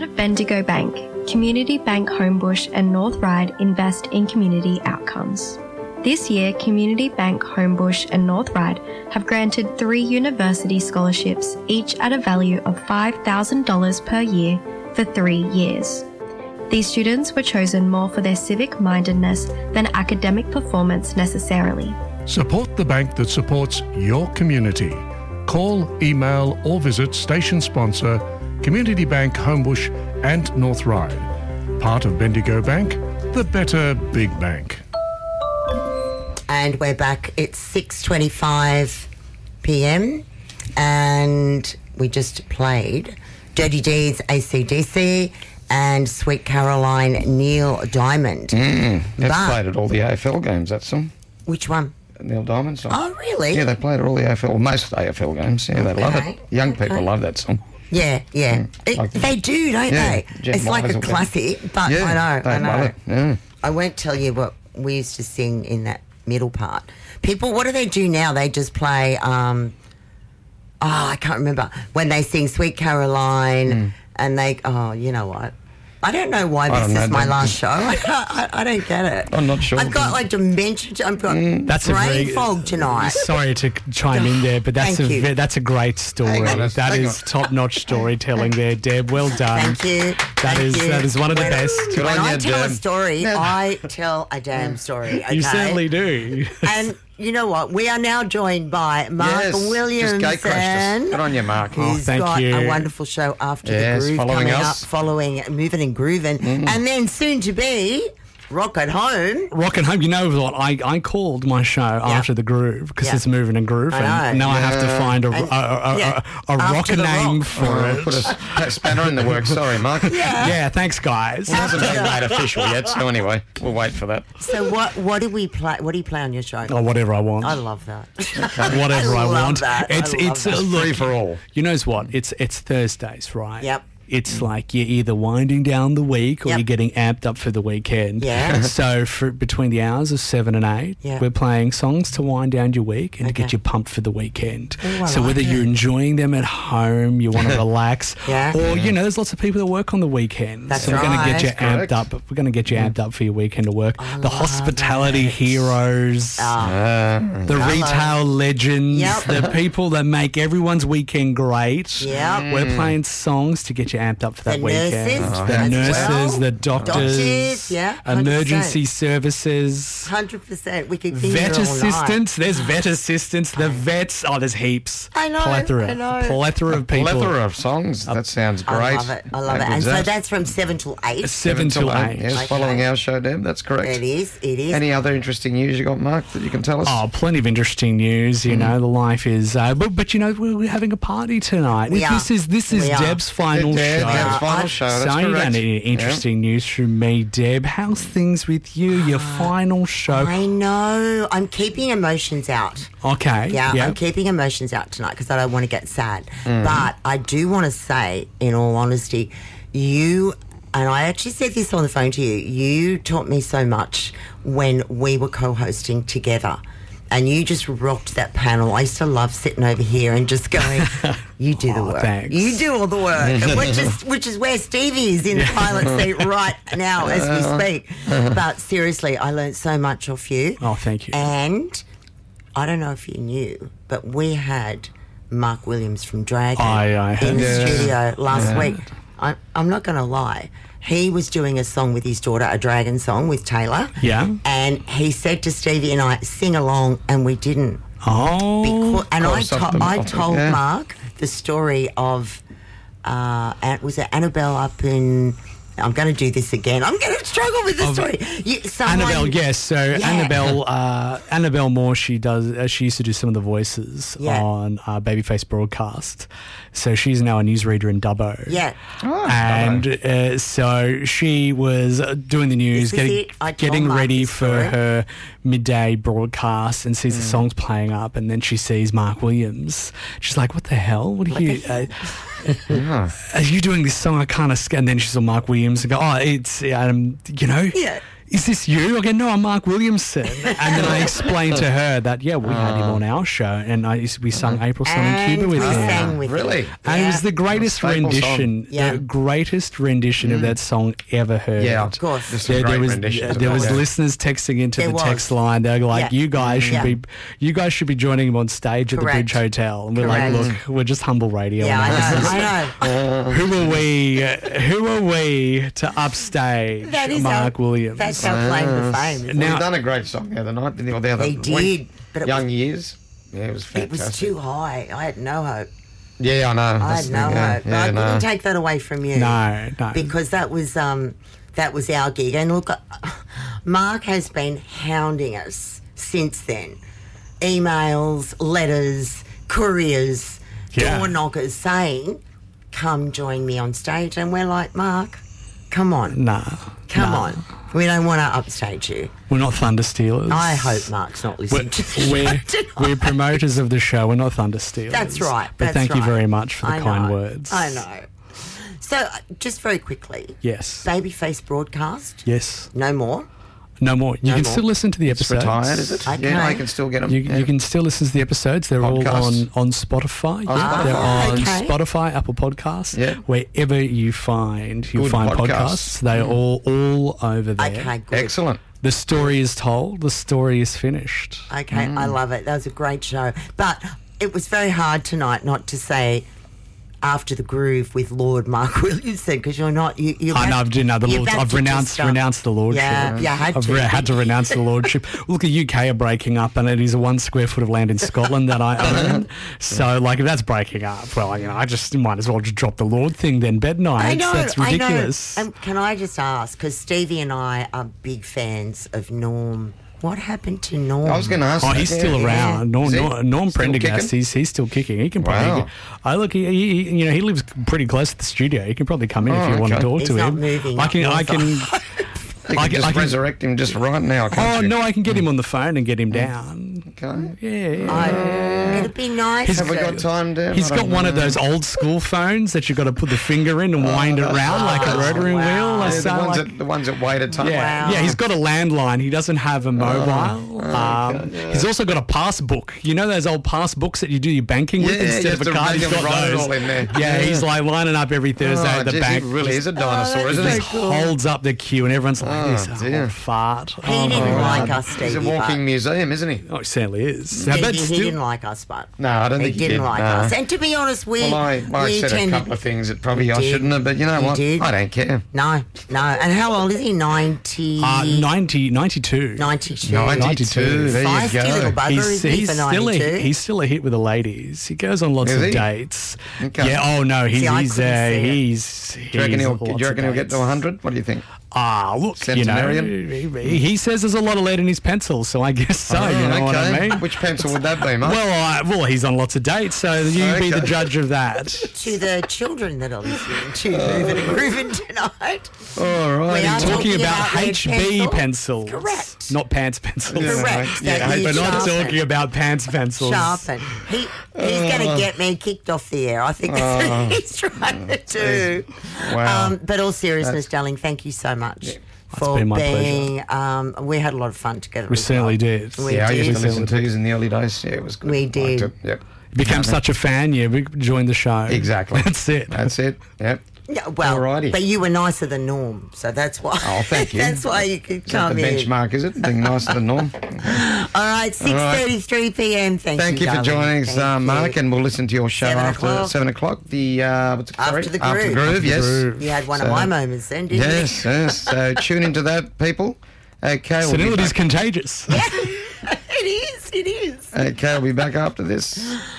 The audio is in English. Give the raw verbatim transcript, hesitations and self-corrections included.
Part of Bendigo Bank, Community Bank Homebush and North Ryde invest in community outcomes. This year, Community Bank Homebush and North Ryde have granted three university scholarships, each at a value of five thousand dollars per year for three years. These students were chosen more for their civic mindedness than academic performance necessarily. Support the bank that supports your community. Call, email or visit station sponsor Community Bank Homebush and North Ryde. Part of Bendigo Bank, the better big bank. And we're back. It's six twenty-five p m and we just played Dirty Deeds, A C D C, and Sweet Caroline, Neil Diamond. Mm, they've But- played at all the A F L games, that song. Which one? Neil Diamond song. Oh, really? Yeah, they played at all the A F L, most A F L games. Yeah, they love Okay. it. Young people Okay. love that song. Yeah, yeah. Mm, It- like the- they do, don't Yeah, they? Jet It's like Miles a will get- classic, but Yeah, I know, they I love know. it. Yeah. I won't tell you what we used to sing in that middle part. People, what do they do now? They just play, um, oh, I can't remember, when they sing Sweet Caroline Mm. and they, oh, you know what? I don't know why I this don't is know, my don't- last show. I, I, I don't get it. I'm not sure. I've got like dementia. I've got That's a brain very, fog tonight. Sorry to chime in there, but that's Thank a you. ve- that's a great story. Hang on, That hang is on. top-notch storytelling there, Deb. Well done. Thank you. That Thank is you. that is one of the When- best. Good When on I you, tell a Deb. story, Yeah. I tell a damn story. Okay? You certainly do. And you know what? We are now joined by Mark Yes, just Williamson. gatecrashed us. Good on you, Mark. Oh, Who's thank got you. a wonderful show after Yes, the groove following coming us. up, following Moving and Grooving, and then soon to be Rock at Home. Rock and Home. You know what? I, I called my show after the groove because Yeah. it's moving and groove, I and know. now I have to Yeah. find a, And- a, a, yeah, a, a after rocker the name rock. for Oh, it. put a, a spanner in the works. Sorry, Mark. Yeah. Yeah, thanks, guys. It hasn't been made official yet, so anyway, we'll wait for that. So what? What do we play? What do you play on your show? Oh, whatever I want. I love that. Whatever I, I love want. that. I It's love it's that. uh, look, Free for all. You know what? It's it's Thursdays, right? Yep. It's like you're either winding down the week or Yep. you're getting amped up for the weekend. Yeah. So for between the hours of seven and eight, Yeah. we're playing songs to wind down your week and to Okay. get you pumped for the weekend. Ooh, I so like whether it. you're enjoying them at home, you want to relax, Yeah. or you know, there's lots of people that work on the weekend. That's so we're going to get you right. amped Correct. up. We're going to get you amped up for your weekend of work. the love hospitality it. heroes. Uh, The Hello. retail legends, Yep. the people that make everyone's weekend great. Yep. We're playing songs to get you amped up for that The weekend. nurses the as nurses, well. the doctors, Doctors, yeah, one hundred percent. emergency services, Hundred percent. We could be vet here all night. assistants. There's vet assistants, the vets. Oh, there's heaps. I know, Plethora. I know. Plethora of people. plethora of songs. That sounds great. I love it. I love How it. And good's so that? that's from seven till eight. Seven till eight. Yes, Okay. following our show, Deb. That's correct. It is. It is. Any other interesting news you got, Mark, that you can tell us? Oh, plenty of interesting news. You know, the life is. Uh, but, but you know, we're, we're having a party tonight. We are. This is this is We are. Deb's final Yeah, show. Deb's Yeah. final I- show. That's So you correct. got any interesting news from me, Deb? How's things with you? Your final show. I know. I'm keeping emotions out. Okay. Yeah, Yeah. I'm keeping emotions out tonight because I don't want to get sad. Mm. But I do want to say, in all honesty, you, and I actually said this on the phone to you, you taught me so much when we were co-hosting together. And you just rocked that panel. I used to love sitting over here and just going, you do the Oh, work. thanks. You do all the work. which is which is where Stevie is in the pilot seat right now as we speak. But seriously, I learned so much off you. Oh, thank you. And I don't know if you knew, but we had Mark Williams from Dragon I- I in heard. the Yeah. studio last Yeah. week. I, I'm not going to lie. He was doing a song with his daughter, a Dragon song with Taylor. Yeah. And he said to Stevie and I, sing along, and we didn't. Oh. Becau- and I, course, to- something I off it, told yeah. Mark the story of, uh, An- was it Annabelle up in... I'm going to do this again. I'm going to struggle with the Of- story. You, someone, Annabelle, yes. So Yeah. Annabelle, uh, Annabelle Moore, she does. Uh, she used to do some of the voices Yeah. on uh, Babyface Broadcast. So she's now a newsreader in Dubbo. Yeah. and uh, so she was uh, doing the news, This is getting, it. I told getting Mark ready this for story. her midday broadcast, and Mm. sees the songs playing up, and then she sees Mark Williams. She's like, "What the hell? What are you? Uh, are you doing this song? I kind of." And then she saw Mark Williams and go, "Oh, it's um, you know, Yeah. is this you? I go, no, I'm Mark Williamson. And then I explained to her that, yeah, we had him on our show, and I, we sung April Sun in And Cuba with we him. sang with Really? him. And it was the greatest Staple rendition, song. Yeah. the greatest rendition of that song ever heard. Yeah, Of course. There's some There, great there was renditions. there of was that. listeners texting into There the was. text line. They're like, Yeah. "You guys should Yeah. be, you guys should be joining him on stage at the Correct. Bridge Hotel." And we're Correct. like, "Look, we're just humble radio." Yeah, announcers. I know. I know. Who are we? uh, Who are we to upstage That is Mark our, Williams? That's our claim to fame. isn't Now- Well, he done a great song the other night, didn't he? Or the other He did, week. but it Young was- Years. Yeah, it was it? fantastic. It was too high. I had no hope. Yeah, I know. I That's had the no thing, yeah. hope. But Yeah, I couldn't no. take that away from you. No, no. Because that was um, that was our gig. And look, Mark has been hounding us since then. Emails, letters, couriers, Yeah. door knockers saying, come join me on stage. And we're like, Mark, come on. Nah, Come nah. on. We don't want to upstage you. We're not Thunder Stealers. I hope Mark's not We're, listening to the we're, show tonight. we're promoters of the show. We're not Thunder Stealers. That's right. But that's thank you right. very much for the I kind know, words. I know. So, uh, just very quickly, Yes. Babyface broadcast, Yes. no more. No more. You No can more. still listen to the It's episodes. retired, is it? Okay. Yeah, I can still get them. You, yeah. you can still listen to the episodes. They're all Podcasts. on, on Spotify. On Yeah, They're Spotify. on Okay. Spotify, Apple Podcasts, Yeah. wherever you find you Good find podcasts. podcasts. They're all all over there. Okay, good. Excellent. The story is told. The story is finished. Okay, I love it. That was a great show. But it was very hard tonight not to say After the Groove with Lord Mark Williamson because you're not. You, you're I know. I've, no, the you're Lord, back I've to renounced just, um, renounced the lordship. Yeah, you had I've to. re- had to renounce the lordship. Look, the U K are breaking up, and it is a one square foot of land in Scotland that I own. So, like, if that's breaking up, well, you know, I just might as well just drop the Lord thing then. Bed nights. I know. That's ridiculous. I know. Um, can I just ask? Because Stevie and I are big fans of Norm. What happened to Norm? I was going to ask. Oh, that, he's yeah, still yeah. around. Norm, Is he Norm, Norm still Prendergast, kicking? he's he's still kicking. He can probably. Wow. I look. He, he, you know, he lives pretty close to the studio. He can probably come in Oh, if you want to okay. talk He's to not him. moving I up can. I north. can. You I can can- just I can- resurrect him just right now, Oh can't you? no, I can get him on the phone and get him down. Okay. Yeah. yeah. I, it'd be nice. He's Have we to- got time, Dan? He's I got don't one of know. those old school phones that you've got to put the finger in and wind it that's round like a nice. rotary Wow. wheel. Yeah, So the, ones like- that, the ones that wait a time. yeah, Wow. yeah, he's got a landline. He doesn't have a mobile. um, He's also got a passbook. You know those old passbooks that you do your banking with Yeah, instead you of a have to card. make He's them got write it those. all in there. Yeah, Yeah. he's like lining up every Thursday Oh, at the geez, bank. he really Just is a dinosaur, isn't just he? holds up the queue and everyone's like, Oh, this dear. old fart. He Oh, didn't my like God. us, Stevie. He's a but- walking museum, isn't he? Oh, he certainly is. Stevie, But he still- didn't like us, but No, I don't he think he didn't did, like no. us. And to be honest, we Well, I, I we said a tended- couple of things that probably You I did. shouldn't have, but you know You what? did. I don't care. No, no. And how old is he? Ninety. Uh, ninety, ninety-two. Ninety-two. ninety-two. There you Feisty go. little bugger, He's, isn't he, he's for still a, ninety-two? he's still a hit with the ladies. He goes on lots Is of he? dates. Okay. Yeah. Oh no, he's See, I he's couldn't uh, see it. he's. Do you reckon he's he'll, lots do you of reckon he'll get dates. to one hundred? What do you think? Ah, look, you know, Centenarian? he, he says there's a lot of lead in his pencil, so I guess so. Oh, you know what I okay. mean? Which pencil would that be, mate? Well, I, well, he's on lots of dates, so you be the Okay. judge of that. To the children that are listening to Moving and Grooving tonight. all right. We are Talking talking about, about lead H B pencil. pencils, Correct. not pants pencils. Yeah, Correct. Yeah, That hey, We're is not sharpen. talking about pants pencils. Sharpen. He, he's going to get me kicked off the air. I think that's what he's trying to do. Wow. Um, but all seriousness, darling, thank you so much for been my being. Um, we had a lot of fun together. We as certainly well. did. We yeah, I used did. to listen to his in the early days. Yeah, it was good. We Liked did. it. Yep. Became such a fan, yeah. We joined the show. Exactly. That's it. That's it. Yep. Yeah, well, Alrighty. but you were nicer than Norm, so that's why. Oh, thank you. that's why you could Is that come the in. benchmark, is it? Being nicer than Norm. All right, six thirty-three p.m. Thank, Thank you for darling. joining us, Thank uh, you. Mark, and we'll listen to your show Seven after o'clock. seven o'clock. The uh, what's it After sorry? the After Groove. the groove, After the yes. Groove. You had one So- of my moments then, didn't Yes, yes. So tune into that, people. Okay, we'll be Senility is back. contagious. you? it is, it is. Okay, we'll be back after this.